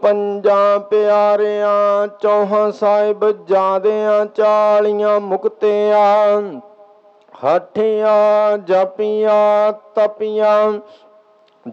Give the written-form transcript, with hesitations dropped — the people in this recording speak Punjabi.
ਪੰਜਾਂ ਪਿਆਰਿਆਂ ਚੌਹਾਂ ਸਾਹਿਬ ਜਾਦਿਆਂ 40 ਮੁਕਤਿਆਂ ਹਠੀਆਂ ਜਪੀਆਂ ਤਪੀਆਂ